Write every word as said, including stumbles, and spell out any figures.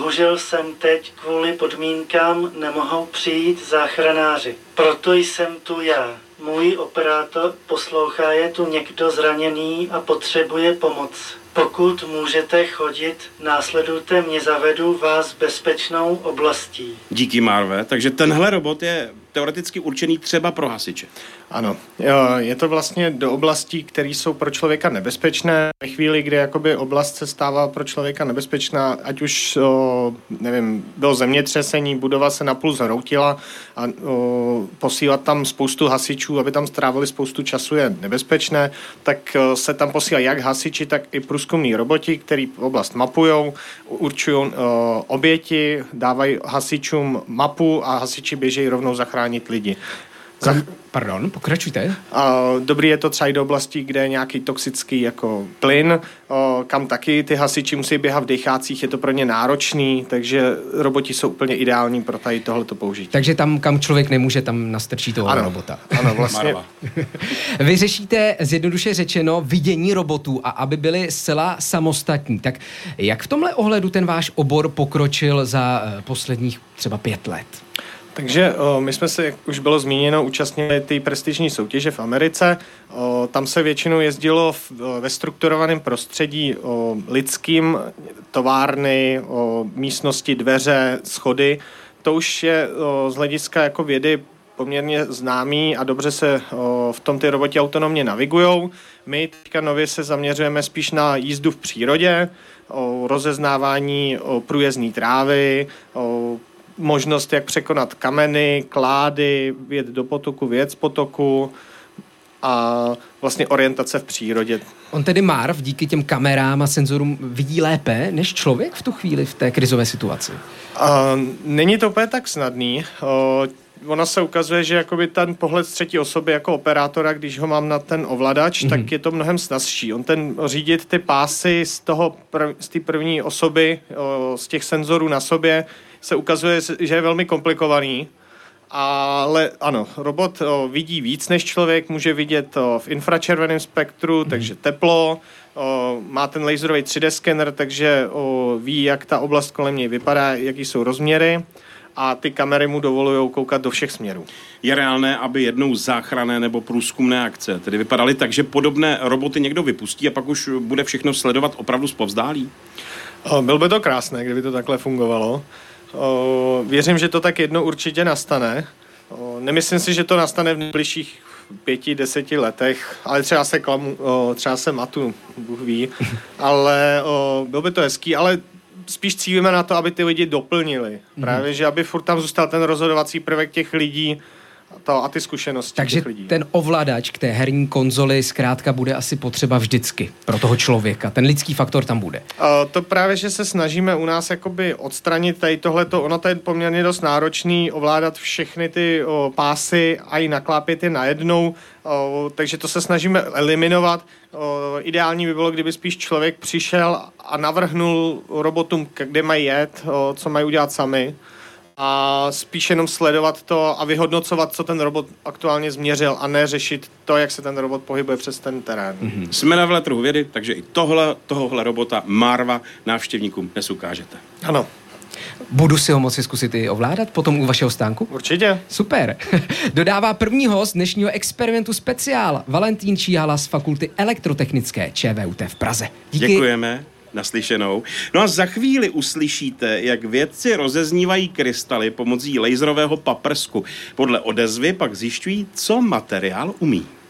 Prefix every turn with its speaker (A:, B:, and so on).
A: Bohužel sem teď kvůli podmínkám nemohou přijít záchranáři. Proto jsem tu já. Můj operátor poslouchá, je tu někdo zraněný a potřebuje pomoc. Pokud můžete chodit, následujte mě, zavedu vás bezpečnou oblastí.
B: Díky, Marve. Takže tenhle robot je teoreticky určený třeba pro hasiče.
C: Ano, je to vlastně do oblastí, které jsou pro člověka nebezpečné. Ve chvíli, kdy jakoby oblast se stává pro člověka nebezpečná, ať už, nevím, bylo zemětřesení, budova se napůl zhroutila a o, posílat tam spoustu hasičů, aby tam strávili spoustu času, je nebezpečné, tak se tam posílají jak hasiči, tak i průzkumní roboti, který oblast mapujou, určují oběti, dávají hasičům mapu a hasiči běžejí rovnou zachránit lidi.
D: Kam, pardon, pokračujte.
C: A dobrý je to třeba i do oblasti, kde je nějaký toxický jako plyn, o, kam taky ty hasiči musí běhat v dechácích, je to pro ně náročný, takže roboti jsou úplně ideální pro tady tohleto použití.
D: Takže tam, kam člověk nemůže, tam nastrčí toho
C: ano,
D: robota.
C: Ano, vlastně.
D: Vy řešíte, zjednoduše řečeno, vidění robotů a aby byli zcela samostatní. Tak jak v tomhle ohledu ten váš obor pokročil za posledních třeba pět let?
C: Takže o, my jsme se, jak už bylo zmíněno, účastnili ty prestižní soutěže v Americe. O, tam se většinou jezdilo v, o, ve strukturovaném prostředí o, lidským, továrny, o, místnosti, dveře, schody. To už je o, z hlediska jako vědy poměrně známý a dobře se o, v tom ty roboti autonomně navigujou. My teďka nově se zaměřujeme spíš na jízdu v přírodě, o rozeznávání o průjezdné trávy, o možnost, jak překonat kameny, klády, vjet do potoku, vjet z potoku a vlastně orientace v přírodě.
D: On tedy Marv díky těm kamerám a senzorům vidí lépe než člověk v tu chvíli v té krizové situaci?
C: A není to úplně tak snadný. O, ona se ukazuje, že jakoby ten pohled z třetí osoby jako operátora, když ho mám na ten ovladač, mm-hmm. tak je to mnohem snazší. On ten řídit ty pásy z toho prv, z té první osoby, o, z těch senzorů na sobě, se ukazuje, že je velmi komplikovaný, ale ano, robot o, vidí víc než člověk, může vidět o, v infračerveném spektru, mm. takže teplo, o, má ten laserový tři dé skener, takže o, ví, jak ta oblast kolem něj vypadá, jaký jsou rozměry a ty kamery mu dovolují koukat do všech směrů.
B: Je reálné, aby jednou záchranné nebo průzkumné akce tedy vypadaly tak, že podobné roboty někdo vypustí a pak už bude všechno sledovat opravdu zpovzdálí?
C: O, byl by to krásné, kdyby to takhle fungovalo. O, věřím, že to tak jednou určitě nastane. O, nemyslím si, že to nastane v nejbližších pěti, deseti letech, ale třeba se klamu, o, třeba se matu, Bůh ví, ale o, byl by to hezký, ale spíš cílíme na to, aby ty lidi doplnili. Právě, že aby furt tam zůstal ten rozhodovací prvek těch lidí to a ty zkušenosti
D: Takže
C: těch lidí.
D: Takže ten ovladač k té herní konzoli zkrátka bude asi potřeba vždycky pro toho člověka. Ten lidský faktor tam bude.
C: Uh, to právě, že se snažíme u nás jakoby odstranit tady tohleto, ono to je poměrně dost náročný ovládat všechny ty o, pásy a i naklápět je najednou, o, takže to se snažíme eliminovat. O, ideální by bylo, kdyby spíš člověk přišel a navrhnul robotům, kde mají jet, o, co mají udělat sami. A spíš jenom sledovat to a vyhodnocovat, co ten robot aktuálně změřil a ne řešit to, jak se ten robot pohybuje přes ten terén.
B: Mm-hmm. Jsme na veletrhu vědy, takže i tohle, tohohle robota Marva návštěvníkům dnes ukážete.
C: Ano.
D: Budu si ho moci zkusit i ovládat potom u vašeho stánku?
C: Určitě.
D: Super. Dodává první host dnešního experimentu speciál Valentín Číhala z Fakulty elektrotechnické ČVUT v Praze. Díky.
B: Děkujeme. Naslyšenou. No a za chvíli uslyšíte, jak vědci rozeznívají krystaly pomocí laserového paprsku. Podle odezvy pak zjišťují, co materiál umí.